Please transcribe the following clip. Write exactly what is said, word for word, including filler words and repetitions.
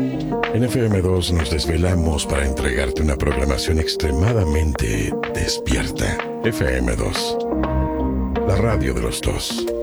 En F M dos nos desvelamos para entregarte una programación extremadamente despierta. F M dos, la radio de los dos.